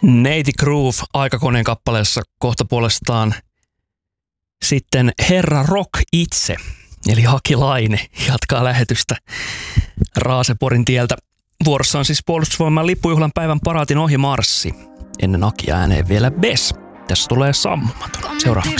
Neiti Groove Aikakoneen kappaleessa kohta puolestaan sitten Herra Rock itse, eli Haki Laine, jatkaa lähetystä Raaseporin tieltä. Vuorossa on siis Puolustusvoiman lippujuhlan päivän paraatin ohimarssi. Ennen Akia ääneen vielä Bes. Tässä tulee Sammumaton seuraavaksi.